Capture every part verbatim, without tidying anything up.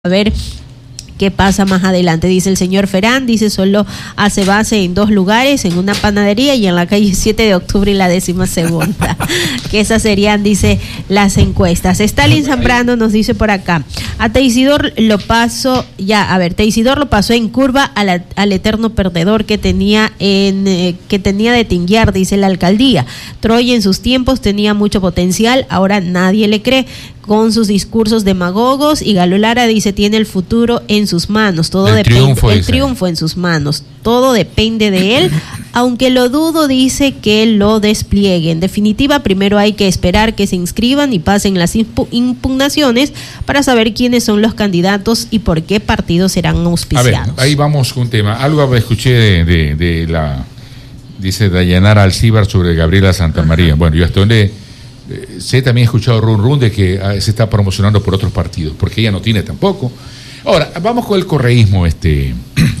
A ver qué pasa más adelante. Dice el señor Ferán, dice solo hace base en dos lugares, en una panadería y en la calle siete de octubre y la décima segunda. Que esas serían, dice, las encuestas. Stalin Zambrano nos dice por acá, a Teisidor lo pasó, ya, a ver, Teisidor lo pasó en curva a la, al eterno perdedor que tenía en eh, que tenía de tinguear, dice la alcaldía. Troya en sus tiempos tenía mucho potencial, ahora nadie le cree. Con sus discursos demagogos, y Galo Lara dice tiene el futuro en sus manos, todo el depende, triunfo el ese. triunfo en sus manos, todo depende de él, aunque lo dudo, dice que lo despliegue. En definitiva, primero hay que esperar que se inscriban y pasen las impugnaciones para saber quiénes son los candidatos y por qué partidos serán auspiciados. A ver, ahí vamos con un tema. Algo escuché de, de, de la, dice Dayanara Alcíbar sobre Gabriela Santamaría. Bueno, yo hasta donde Eh, sé, también he escuchado run run de que ah, se está promocionando por otros partidos, porque ella no tiene tampoco. Ahora, vamos con el correísmo, este,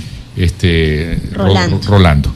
este Rolando. Ro, Rolando.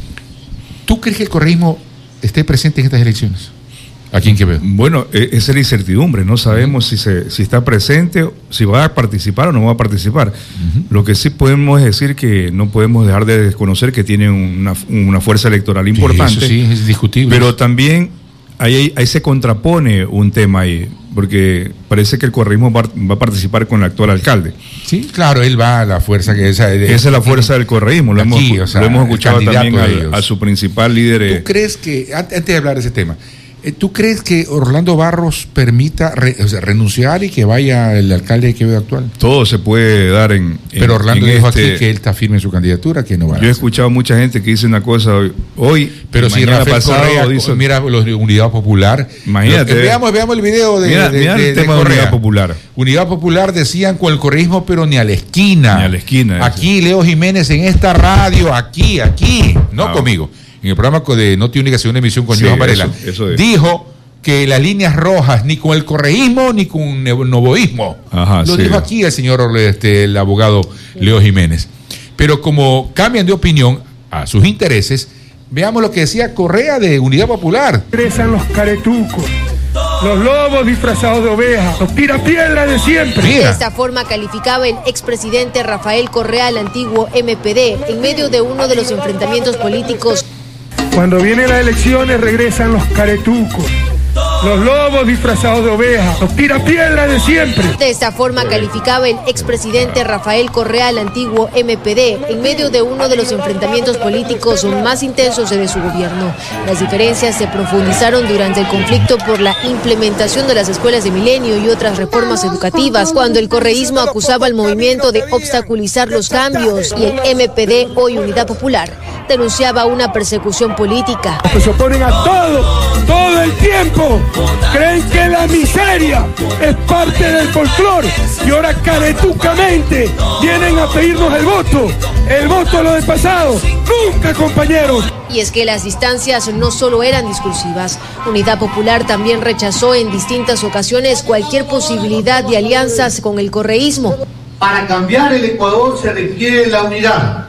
¿Tú crees que el correísmo esté presente en estas elecciones? ¿Aquí en Quevedo? Bueno, eh, esa es la incertidumbre, no sabemos si se, si está presente, si va a participar o no va a participar. Uh-huh. Lo que sí podemos decir que no podemos dejar de desconocer que tiene una, una fuerza electoral importante. Sí, eso sí, es discutible. Pero también Ahí, ahí se contrapone un tema ahí, porque parece que el correísmo va, va a participar con el actual alcalde. Sí, claro, él va a la fuerza que esa. De, esa es la fuerza del correísmo, lo, aquí, hemos, o sea, lo hemos escuchado también a, a su principal líder. ¿Tú crees que, antes de hablar de ese tema, ¿tú crees que Orlando Barros permita re, o sea, renunciar y que vaya el alcalde de Quevedo actual? Todo se puede dar en... Pero en, Orlando en dijo este, aquí que él está firme en su candidatura, que no va a Yo he hacer. escuchado mucha gente que dice una cosa hoy, hoy pero si Rafael pasado, Correa, dice, mira los de Unidad Popular, imagínate, lo, veamos, veamos el video de, mira, de, mira de, el de tema de Unidad Popular. Unidad Popular decían con el correísmo, pero ni a la esquina. Ni a la esquina. Aquí ese. Leo Jiménez en esta radio, aquí, aquí, no ah, conmigo, en el programa de Noti Única, segunda emisión con sí, Johan Varela, eso, eso dijo que las líneas rojas ni con el correísmo ni con el novoísmo. Ajá, lo sí. dijo aquí el señor este, el abogado Leo Jiménez. Pero como cambian de opinión a sus intereses, veamos lo que decía Correa de Unidad Popular. Regresan los caretucos, los lobos disfrazados de ovejas, los tirapiedras de siempre. Mira. De esta forma calificaba el expresidente Rafael Correa al antiguo M P D en medio de uno de los enfrentamientos políticos. Cuando vienen las elecciones regresan los caretucos, los lobos disfrazados de ovejas, los tirapiedras de siempre. De esta forma calificaba el expresidente Rafael Correa al antiguo M P D en medio de uno de los enfrentamientos políticos más intensos de su gobierno. Las diferencias se profundizaron durante el conflicto por la implementación de las escuelas de milenio y otras reformas educativas, cuando el correísmo acusaba al movimiento de obstaculizar los cambios y el M P D, hoy Unidad Popular, denunciaba una persecución política. Que se oponen a todo, todo el tiempo. Creen que la miseria es parte del folclore y ahora caretucamente vienen a pedirnos el voto. El voto a lo del pasado. Nunca, compañeros. Y es que las distancias no solo eran discursivas. Unidad Popular también rechazó en distintas ocasiones cualquier posibilidad de alianzas con el correísmo. Para cambiar el Ecuador se requiere la unidad.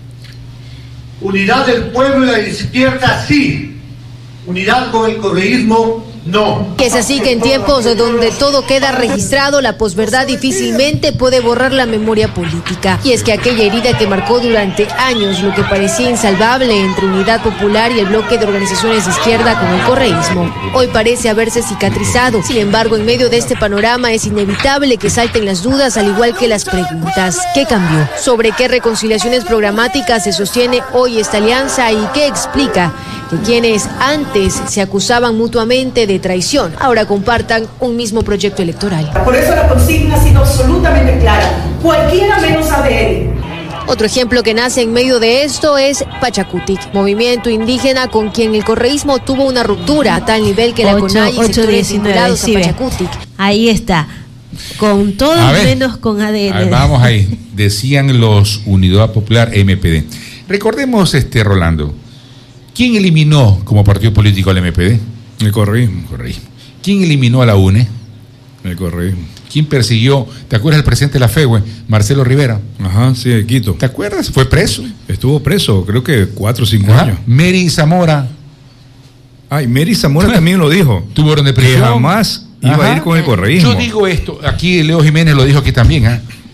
Unidad del pueblo y la izquierda sí. Unidad con el correísmo no. Es así que en tiempos donde todo queda registrado, la posverdad difícilmente puede borrar la memoria política. Y es que aquella herida que marcó durante años lo que parecía insalvable entre Unidad Popular y el bloque de organizaciones de izquierda con el correísmo, hoy parece haberse cicatrizado. Sin embargo, en medio de este panorama es inevitable que salten las dudas, al igual que las preguntas. ¿Qué cambió? ¿Sobre qué reconciliaciones programáticas se sostiene hoy esta alianza y qué explica que quienes antes se acusaban mutuamente de traición ahora compartan un mismo proyecto electoral? Por eso la consigna ha sido absolutamente clara: cualquiera menos A D N. Otro ejemplo que nace en medio de esto es Pachacutic, movimiento indígena con quien el correísmo tuvo una ruptura a tal nivel que la CONAI y sectores vinculados a Pachacutic. Ahí está, con todo menos con A D N. Ver, vamos ahí, decían los Unidad Popular M P D. Recordemos, este Rolando, ¿quién eliminó como partido político al M P D? El correísmo. correísmo. ¿Quién eliminó a la U N E? El correísmo. ¿Quién persiguió? ¿Te acuerdas del presidente de la FEWE, Marcelo Rivera? Ajá, sí, de Quito. ¿Te acuerdas? Fue preso. Estuvo preso, creo que cuatro o cinco Ajá. años. Mary Zamora. Ay, Mary Zamora también lo dijo. Tuvo orden de que prisión. jamás iba Ajá. a ir con el correísmo. Yo digo esto, aquí Leo Jiménez lo dijo aquí también, ¿eh?